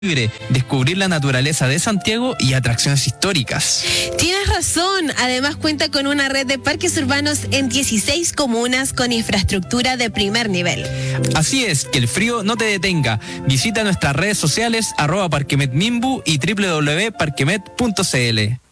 libre, descubrir la naturaleza de Santiago y atracciones históricas. Tienes razón, además cuenta con una red de parques urbanos en 16 comunas con infraestructura de primer nivel. Así es, que el frío no te detenga. Visita nuestras redes sociales @parquemetmimbu y www.parquemet.cl.